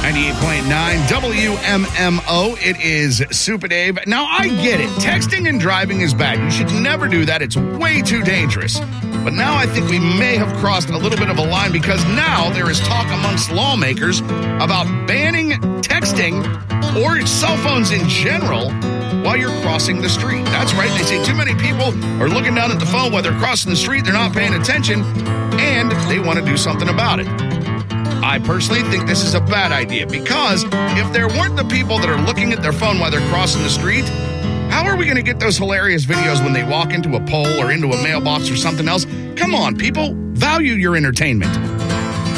98.9 WMMO. It is Super Dave. Now, I get it. Texting and driving is bad. You should never do that. It's way too dangerous. But now I think we may have crossed a little bit of a line because now there is talk amongst lawmakers about banning texting or cell phones in general while you're crossing the street. That's right. They say too many people are looking down at the phone while they're crossing the street. They're not paying attention, and they want to do something about it. I personally think this is a bad idea because if there weren't the people that are looking at their phone while they're crossing the street, how are we going to get those hilarious videos when they walk into a pole or into a mailbox or something else? Come on, people. Value your entertainment.